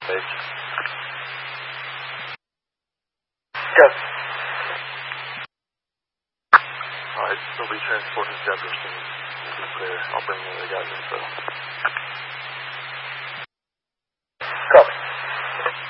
Page. Yes. Alright, they'll be transporting Jefferson. Be clear. I'll bring the other guys in, so.